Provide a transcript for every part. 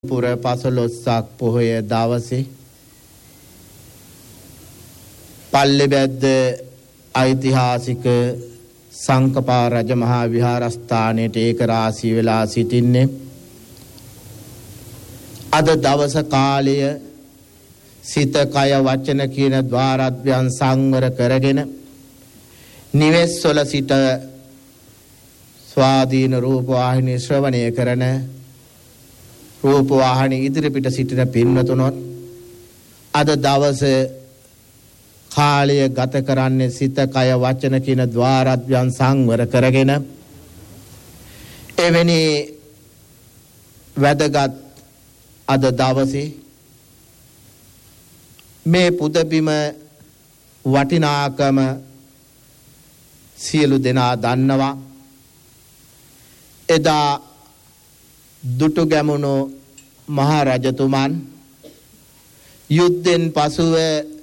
පුර පසළොස්වක් පොහොය දවසේ පල්ලෙබැද්ද ඓතිහාසික සංකපා රජමහා විහාරස්ථානයේ ඒක රාශී වෙලා සිටින්නේ අද දවස කාලය සිත කය වචන කියන ద్వාරද්වයන් සංවර කරගෙන නිවෙස්වල සිට ස්වාධීන රූප වාහිනී ශ්‍රවණය කරන රූප වාහිනී ඉදිරිපිට සිටින පින්වතුනොත් අද දවසේ කාලය ගත කරන්නේ සිත කය වචන කියන ద్వාරද්වයන් සංවර කරගෙන එවැනි වැදගත් අද දවසේ මේ පුදබිම වටිනාකම සියලු දෙනා දන්නවා. එදා දුටුගැමුණු මහා රජතුමන් යුද්ධෙන් පසුව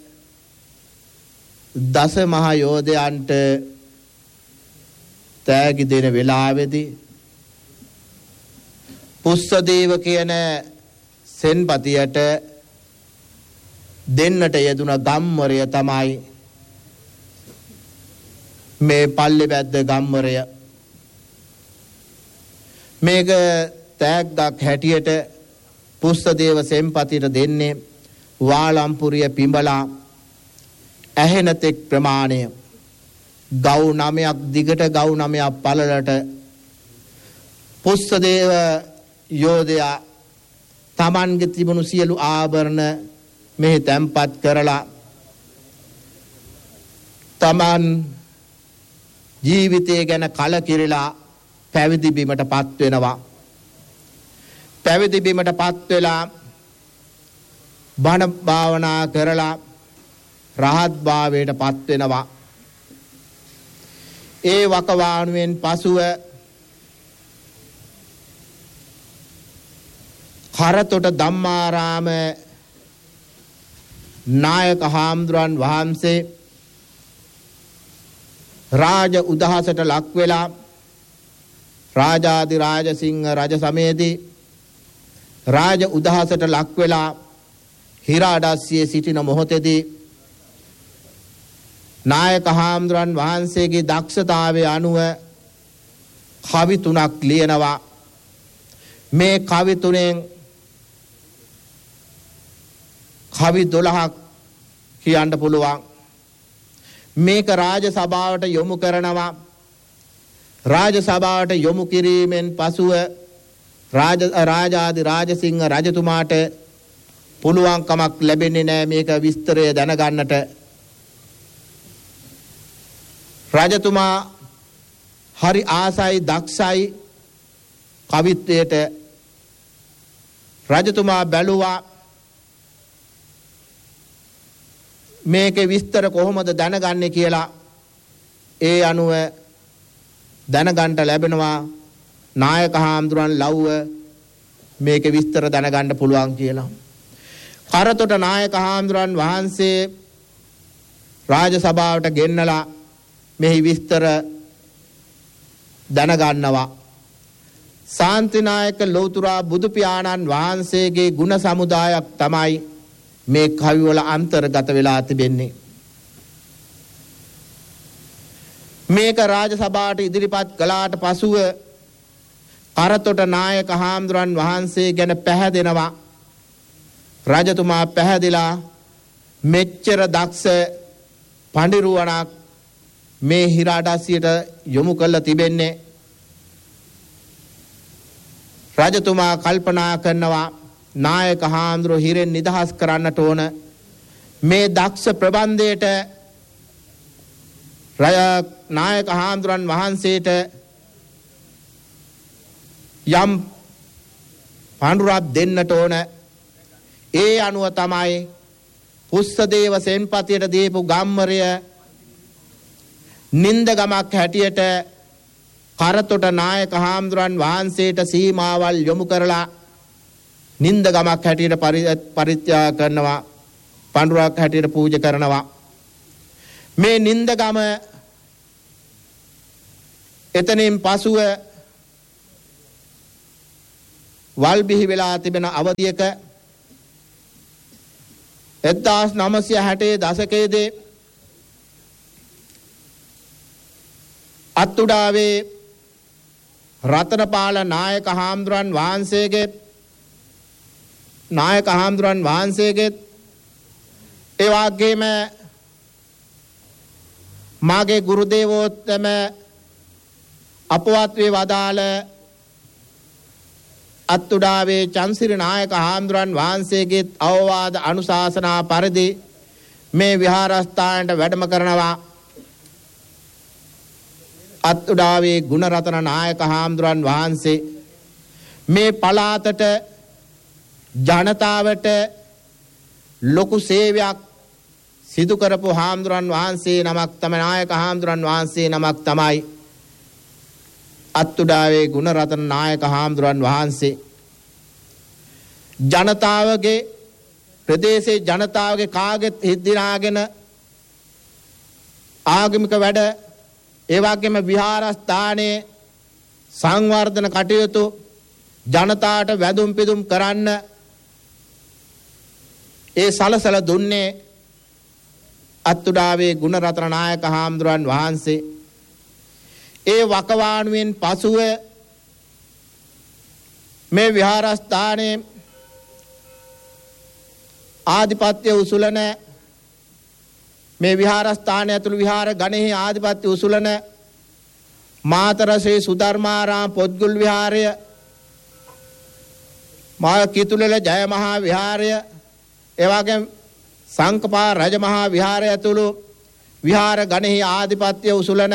දස මහා යෝධයන්ට තෑගි දෙන වෙලාවේදී පුස්සදේව කියන සෙන්පතියට දෙන්නට යෙදුන ගම්වරය තමයි මේ පල්ලෙබැද්ද ගම්වරය. මේක තෑග්ගක් හැටියට පුස්සදේව සෙන්පතිට දෙන්නේ වාලම්පුරිය පිඹලා ඇහෙන තෙක් ප්‍රමාණය ගව් 9ක් දිගට ගව් 9ක් පළලට පුස්සදේව යෝධයා තමන්ගේ තිබුණු සියලු ආභරණ මෙහි තැන්පත් කරලා තමන් ජීවිතය ගැන කලකිරලා පැවිදි බිමටපත් වෙනවා. පැවිදි බිමටපත් වෙලා බණ භාවනා කරලා රහත් භාවයටපත් වෙනවා. ඒ වකවානුවෙන් පසුව කරතොට ධම්මාරාම නායක හාමුදුරන් වහන්සේ රාජ උදහසට ලක් වෙලා රාජාදි රාජසිංහ රජ සමයේදී රාජ උදහසට ලක් වෙලා හිරාඩස්සියේ සිටින මොහොතේදී නායක හාමුදුරන් වහන්සේගේ දක්ෂතාවය අනුව කවි 3ක් ලියනවා. මේ කවි 3න් කවි 12ක් කියන්න පුළුවන්. මේක රාජ සභාවට යොමු කරනවා. රාජ සභාවට යොමු කිරීමෙන් පසුව රාජාදි රාජසිංහ රජතුමාට පුළුවන් කමක් ලැබෙන්නේ නැහැ මේක විස්තරය දැනගන්නට. රජතුමා හරි ආසයි දක්ෂයි කවිත්වයට. රජතුමා බැලුවා මේකේ විස්තර කොහොමද දැනගන්නේ කියලා. ඒ අනුව දැනගන්න ලැබෙනවා නායක හාමුදුරන් ලව්ව මේකේ විස්තර දැනගන්න පුළුවන් කියලා. කරතොට නායක හාමුදුරන් වහන්සේ රාජ සභාවට ගෙන්නලා මෙහි විස්තර දැනගන්නවා. ශාන්තිනායක ලෞතුරා බුදු පියාණන් වහන්සේගේ ගුණ සමුදායක් තමයි මේ කවිවල අන්තර්ගත වෙලා තිබෙන්නේ. මේක රාජ සභාවට ඉදිරිපත් කළාට පසුව කරතොට නායක හාමුදුරන් වහන්සේ ගැන පැහැදෙනවා. රජතුමා පැහැදිලා මෙච්චර දක්ෂ පඬිරුවණක් මේ හිරාඩස්සියට යොමු කරලා තිබෙන්නේ. රජතුමා කල්පනා කරනවා නායක හාමුදුරුවෝ හිරෙන් නිදහස් කරන්නට ඕන. මේ දක්ෂ ප්‍රබන්ධයට නායක හාමුදුරන් වහන්සේට යම් පඬුරක් දෙන්නට ඕන. ඒ අනුව තමයි පුස්සදේව සෙන්පතියට දීපු ගම්වරය නින්දගමක් හැටියට කරතොට නායක හාමුදුරන් වහන්සේට සීමාවල් යොමු කරලා නින්දගමක් හැටියට පරිත්‍යාග කරනවා. පඬුරක් හැටියට පූජා කරනවා. මේ නින්දගම එතනින් පසුව වල් බිහි වෙලා තිබෙන අවධියක 1960 දශකයේදී අත්තුඩාවේ රතනපාල නායක හාමුදුරන් වහන්සේගේ ඒ වගේම මාගේ ගුරු දේවෝත්තම අපවත් වේ වදාළ අත්තුඩාවේ චන්සිරි නායක හාමුදුරන් වහන්සේගේ අවවාද අනුශාසනා පරිදි මේ විහාරස්ථානයට වැඩම කරනවා. අත්තුඩාවේ ගුණරතන නායක හාමුදුරන් වහන්සේ මේ පළාතට ජනතාවට ලොකු සේවයක් සිදු කරපු හාමුදුරන් වහන්සේ නමක් තමයි නායක හාමුදුරන් වහන්සේ නමක් තමයි අත්තුඩාවේ ගුණරතන නායක හාමුදුරන් වහන්සේ. ජනතාවගේ ප්‍රදේශයේ ජනතාවගේ කාගෙත් හිත් දිනාගෙන ආගමික වැඩ ඒ වගේම විහාරස්ථානයේ සංවර්ධන කටයුතු ජනතාවට වැඳුම් පිදුම් කරන්න ඒ සලසල දුන්නේ අත්තුඩාවේ ගුණරතන නායක හාමුදුරන් වහන්සේ. ඒ වකවානුවෙන් පසුව මේ විහාරස්ථානයේ ආධිපත්‍ය උසුලන මේ විහාරස්ථානය ඇතුළු විහාර ගණෙහි ආධිපත්‍ය උසුලන මාතර ශ්‍රී සුධර්මාරාම පොත්ගුල් විහාරය, මා කිතුලල ජය මහා විහාරය, එවැගේම සංකපා රජ මහා විහාරය ඇතුළු විහාර ගණෙහි ආධිපත්‍ය උසුලන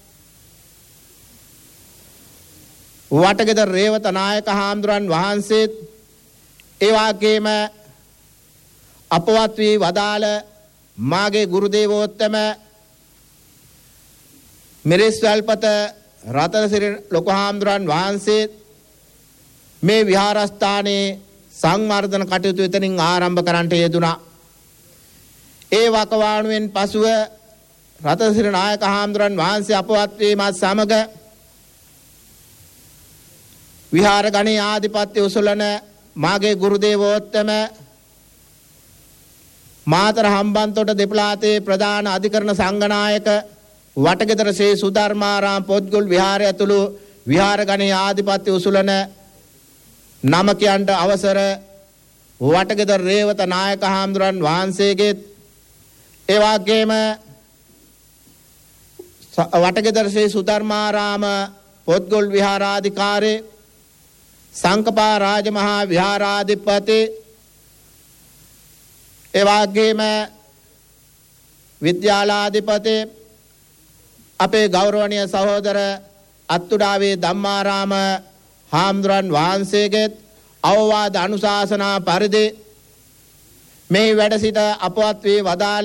වටගෙදර රේවත නායක හාමුදුරන් වහන්සේත් ඒ වගේම අපවත් වී වදාළ මාගේ ගුරු දේවෝත්තම මිරිස්වැල්පත රතනසිරි ලොකු හාමුදුරන් වහන්සේ මේ විහාරස්ථානයේ සංවර්ධන කටයුතු එතනින් ආරම්භ කරන්නට යෙදුණා. ඒ වකවානුවෙන් පසුව රතනසිරි නායක හාමුදුරන් වහන්සේ අපවත් වීමත් සමග විහාර ගණේ ආධිපත්‍ය උසුලන මාගේ ගුරු දේවෝත්තම මාතර හම්බන්තොට දෙපළාතේ ප්‍රධාන අධිකරණ සංඝනායක වටගෙදර ශ්‍රී සුධර්මාරාම පොත්ගුල් විහාරය ඇතුළු විහාර ගණේ ආධිපත්‍ය උසුලන නමකයන්ට අවසර වටගෙදර රේවත නායක හාමුදුරන් වහන්සේගේ ඒ වගේම වටගෙදර ශ්‍රී සුධර්මාරාම පොත්ගුල් විහාරාධිකාරී සංකපා රාජ මහා විහාරාධිපති ඒ වගේම විද්‍යාලාධිපති අපේ ගෞරවනීය සහෝදර අත්තුඩාවේ ධම්මාරාම හාමුදුරන් වහන්සේගේ අවවාද අනුශාසනා පරිදි මේ වැඩ සිට අපවත් වී වදාළ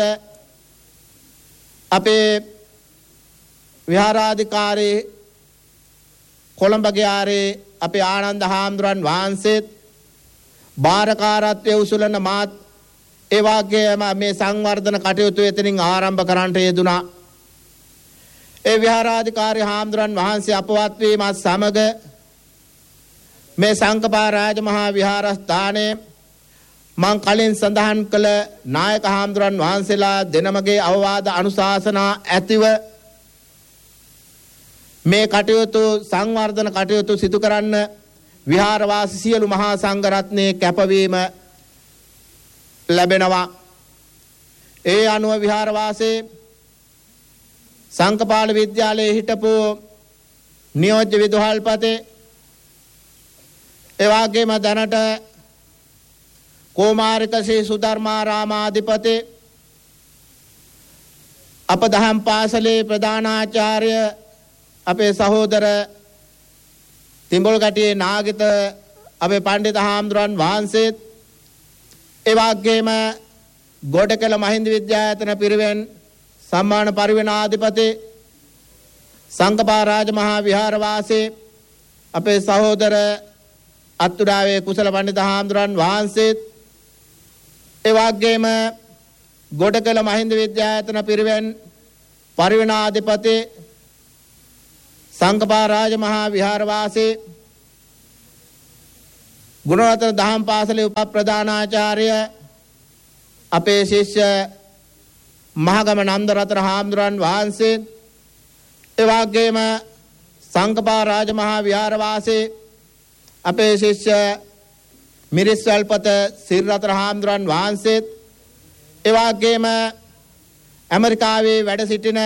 අපේ විහාරාධිකාරී කොළඹ ගියාරේ අපේ ආනන්ද හාමුදුරන් වහන්සේත් භාරකාරත්වයේ උසුලන මාත් ඒ වගේම මේ සංවර්ධන කටයුතු එතනින් ආරම්භ කරන්නට යෙදුණා. ඒ විහාරාධිකාරී හාමුදුරන් වහන්සේ අපවත් වීමත් සමග මේ සංකපා රාජ මහා විහාරස්ථානයේ මං කලින් සඳහන් කළ නායක හාමුදුරන් වහන්සේලා දෙනමගේ අවවාද අනුශාසනා ඇතිව මේ කටයුතු සංවර්ධන කටයුතු සිදු කරන්න විහාරවාසී සියලු මහා සංඝ රත්නයේ කැපවීම ලැබෙනවා. ඒ අනුව විහාරවාසී සංකපාල විද්‍යාලයේ හිටපු නියෝජ්‍ය විදුහල්පති ඒ වගේම දැනට කෝමාරික ශ්‍රී සුධර්මාරාමාධිපති අප දහම් පාසලේ ප්‍රධානාචාර්ය අපේ සහෝදර තිඹුල්ගටියේ නාගිත අපේ පණ්ඩිත හාමුදුරන් වහන්සේත් ඒ වගේම ගොඩකල මහින්ද විද්‍යායතන පිරිවෙන් සම්මාන පරිවෙනාධිපති සංකපා රාජ මහා විහාරවාසී අපේ සහෝදර අත්තුඩාවේ කුසල පණ්ඩිත හාමුදුරන් වහන්සේත් ඒ වගේම ගොඩකල මහින්ද විද්‍යායතන පිරිවෙන් පරිවෙනාධිපති සංකපා රාජ මහා විහාරවාසී ගුණරත්න දහම් පාසලේ උපප්‍රධානාචාර්ය අපේ ශිෂ්‍ය මහගම නන්දරතන හාමුදුරන් වහන්සේ, ඒ වගේම සංඝපා රාජමහා විහාරවාසී අපේ ශිෂ්‍ය මිරිස්වල්පත සිරිරතන හාමුදුරන් වහන්සේ, ඒ වගේම ඇමරිකාවේ වැඩ සිටින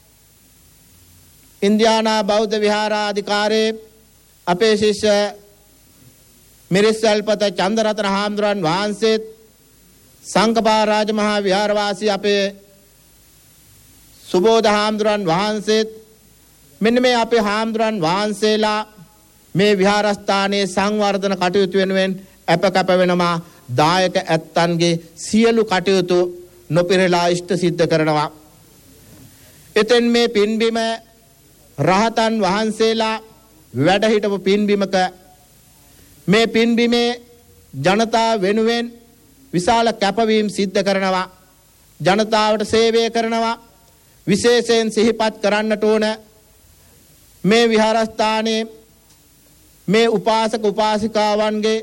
ඉන්දියානා බෞද්ධ විහාරාධිකාරී අපේ ශිෂ්‍ය මිරිස්වල්පත චන්දරතන හාමුදුරන් වහන්සේ, සංඝපා රාජමහා විහාරවාසී අපේ සුබෝධ හාමුදුරන් වහන්සේ, මෙන්න මේ අපේ හාමුදුරන් වහන්සේලා මේ විහාරස්ථානයේ සංවර්ධන කටයුතු වෙනුවෙන් අප වෙනවා. දායක ඇත්තන්ගේ සියලු කටයුතු නොපිරලා ඉෂ්ට සිද්ධ කරනවා. එතෙන් මේ පින්බිම රහතන් වහන්සේලා වැඩ හිටපු පින්බිමක මේ පින්බිමේ ජනතාව වෙනුවෙන් විශාල කැපවීම් සිද්ධ කරනවා. ජනතාවට සේවය කරනවා. විශේෂයෙන් සිහිපත් කරන්නට ඕන මේ විහාරස්ථානයේ මේ උපාසක උපාසිකාවන්ගේ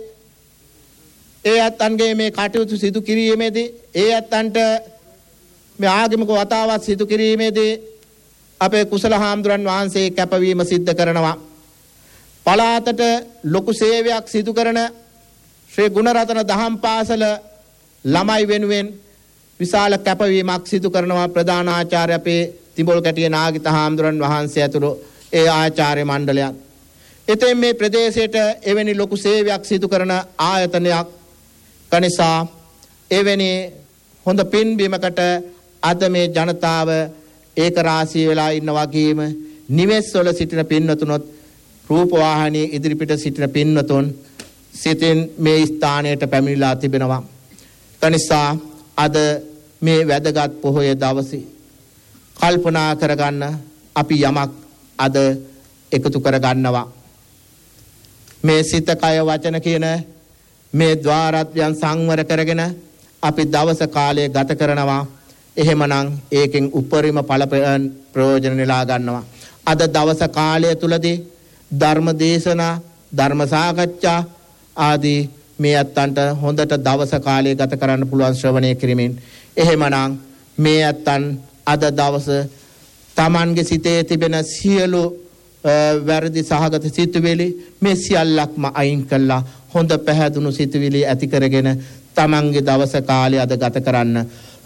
ඒ අත්තන්ගේ මේ කටයුතු සිදු කිරීමේදී ඒ අත්තන්ට මේ ආගමික වතාවත් සිදු කිරීමේදී අපේ කුසල හාමුදුරන් වහන්සේ කැපවීම සිද්ධ කරනවා. පළාතට ලොකු සේවයක් සිදු කරන ශ්‍රී ගුණරත්න දහම් පාසල ළමයි වෙනුවෙන් විශාල කැපවීමක් සිදු කරනවා. ප්‍රධාන ආචාර්ය අපේ තිඹොල් කැටිය නාගිත හාමුදුරන් වහන්සේ ඇතුළු ඒ ආචාර්ය මණ්ඩලයන්. එතෙන් මේ ප්‍රදේශයට එවැනි ලොකු සේවයක් සිදු කරන ආයතනයක් කනිසා එවැනි හොඳ පින්බිමකට අද මේ ජනතාව ඒක රාශී වෙලා ඉන්න වගේම නිවෙස් වල සිටින පින්වතුනොත් රූපවාහිනී ඉදිරිපිට සිටින පින්වතුන් සිටින් මේ ස්ථානයට පැමිණලා තිබෙනවා. කනිසා අද මේ වැදගත් පොහොය දවසේ කල්පනා කරගන්න අපි යමක් අද එකතු කරගන්නවා. මේ සිත කය වචන කියන මේ ద్వාරත්වයන් සංවර කරගෙන අපි දවස කාලය ගත කරනවා. එහෙමනම් ඒකෙන් උපරිම ඵල ප්‍රයෝජන නෙලා ගන්නවා. අද දවස කාලය තුලදී ධර්ම දේශනා, ධර්ම සාකච්ඡා ආදී මේ අත්තන්ට හොඳට දවස කාලය ගත කරන්න පුළුවන් ශ්‍රවණය කිරීමෙන්. එහෙමනම් මේ අත්තන් අද දවස තමන්ගේ සිතේ තිබෙන සියලු වැරදි සහගත සිතුවිලි මේ සියල්ලක්ම අයින් කළා හොඳ පැහැදුණු සිතුවිලි ඇති කරගෙන තමන්ගේ දවස කාලය අද ගත කරන්න.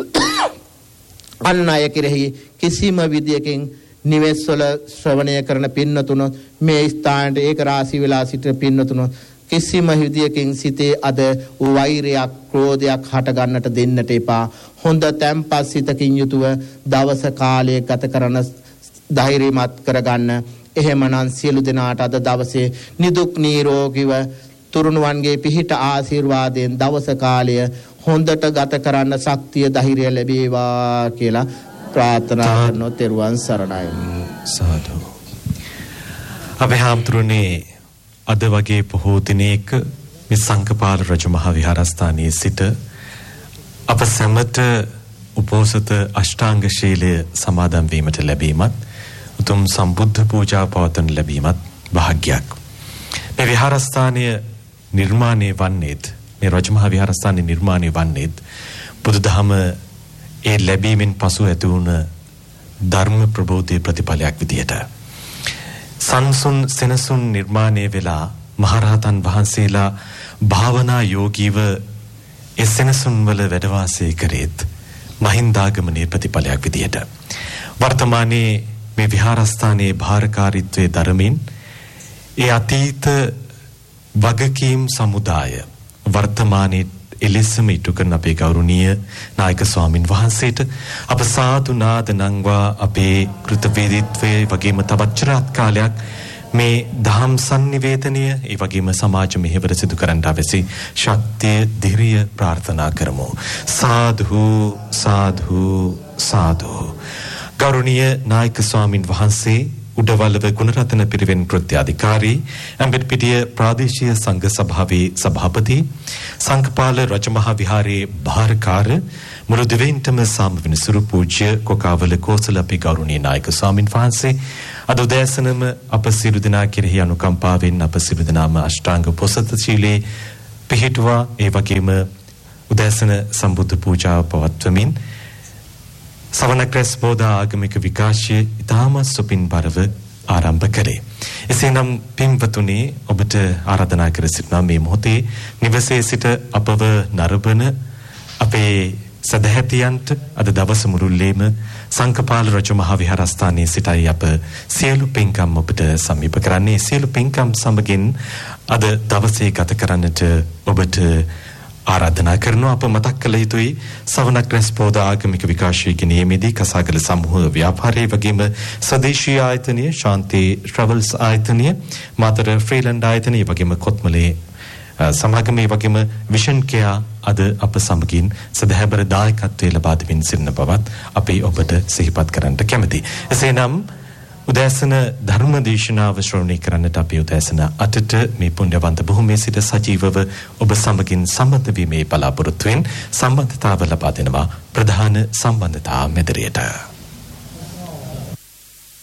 අන් අය කෙරෙහි කිසිම විදියකින් නිවෙස් වල ශ්‍රවණය කරන පින්නතුන මේ ස්ථානයේ ඒක රාශී වෙලා සිටින පින්නතුන කිසිම විදියකින් සිතේ අද වෛරයක්, ක්‍රෝධයක් හට ගන්නට දෙන්නට එපා. හොඳ තැම්පත් සිතකින් යුතුව දවස කාලය ගත කරන ධෛර්යමත් කරගන්න. එහෙමනම් සියලු දෙනාට අද දවසේ නිදුක් නිරෝගීව තුරුණුවන්ගේ පිහිට ආශිර්වාදයෙන් දවස කාලය හොඳට ගත කරන්න ශක්තිය ධෛර්යය ලැබේවා කියලා ප්‍රාර්ථනා කරනවා. තෙරුවන් සරණයි. සාදු. අපේ හාමුදුරනේ අද වගේ පොහෝ දිනයක මේ සංඝපාල රජමහා විහාරස්ථානයේ සිට අප සැමට උපෝසත අෂ්ටාංග ශීලය සමාදන් වීමට ලැබීමත් උතුම් සම්බුද්ධ පූජා පවත්වන ලැබීමත් වාග්යක්. මේ විහාරස්ථානය නිර්මාණය වන්නේත් මේ රජමහා විහාරස්ථානයේ නිර්මාණය වන්නේත් බුදුදහම ඒ ලැබීමෙන් පසු ඇති වුණ ධර්ම ප්‍රබෝධයේ ප්‍රතිඵලයක් විදියට සංසුන් සෙනසුන් නිර්මාණය වෙලා මහරහතන් වහන්සේලා භාවනා යෝගීව ඒ සෙනසුන් වල වැඩ වාසය කරේත් මහින්දාගමනයේ ප්‍රතිඵලයක් විදියට වර්තමානයේ මේ විහාරස්ථානයේ භාරකාරීත්වයේ දරමින් ඒ අතීත වගකීම් සමුදාය වර්තමානයේ එලෙසම ඉටු කරන අපේ ගෞරවනීය නායක ස්වාමින් වහන්සේට අප සාදු නාද නංවා අපේ කෘතවේදීත්වයේ වගේම තවත් චිරාත් කාලයක් මේ දහම් sannivedanය ඒ වගේම සමාජ මෙහෙවර සිදු කරන්න අවශ්‍ය ශක්තිය ධෛර්යය ප්‍රාර්ථනා කරමු. සාදු සාදු සාදු. ගෞරවනීය නායක ස්වාමින් වහන්සේ උඩවලව ගුණරත්න පිරිවෙන් කෘත්‍යාධිකාරී අම්බෙඩ්පිටිය ප්‍රාදේශීය සංඝ සභාවේ සභාපති සංඝපාල රජමහා විහාරයේ භාරකාර මුළු දෙවියන්ටම සාමවිනිසුරු පූජ්‍ය කොකාවල කෝසල අපේ ගෞරවනීය නායක ස්වාමින් වහන්සේ අද උදෑසනම අප සියලු දෙනා කෙරෙහි අනුකම්පාවෙන් අප සියලු දෙනාම අෂ්ටාංග පොසත ශීලයේ පිහිටුවා ඒ වගේම උදෑසන සම්බුද්ධ පූජාව පවත්වමින් සවනක්‍රැස් බෝධ ආගමික විකාශය ඉතාම සුපින් බරව ආරම්භ කරේ. එසේනම් පින්වතුනි ඔබට ආරාධනා කර සිටිනවා මේ මොහොතේ නිවසේ සිට අපව නරඹන අපේ සදැහැතියන්ට අද දවස මුළුල්ලේම සංකපාල රජ මහා විහාරස්ථානයේ සිටයි අප සියලු පින්කම් ඔබට සමීප කරන්නේ. සියලු පින්කම් සමගින් අද දවසේ ගත කරන්නට ඔබට ආරාධනා කරනවා. අප මතක් කළ යුතුයි සවනක් රැස් බෝධ ආගමික විකාශය ගෙනීමේදී කසාගල සමූහ ව්‍යාපාරයේ වගේම ස්වදේශීය ආයතනය ශාන්ති ට්‍රැවල්ස් ආයතනය මාතර ෆ්‍රීලන්ඩ් ආයතනය වගේම කොත්මලේ සමාගමේ වගේම විෂන් කෙයා අද අප සමගින් සදහැබර දායකත්වයේ ලබා දෙමින් සිටින බවත් අපි ඔබට සිහිපත් කරන්නට කැමැතියි. එසේනම් උදෑසන ධර්ම දේශනාව ශ්‍රවණය කරන්නට අපි උදෑසන 8ට මේ පුණ්‍යවන්ත භූමියේ සිට සජීවව ඔබ සමගින් සම්බන්ධ වීමේ බලාපොරොත්තුවෙන් සම්බන්ධතාව ලබා දෙනවා ප්‍රධාන සම්බන්ධතා මැදිරියට.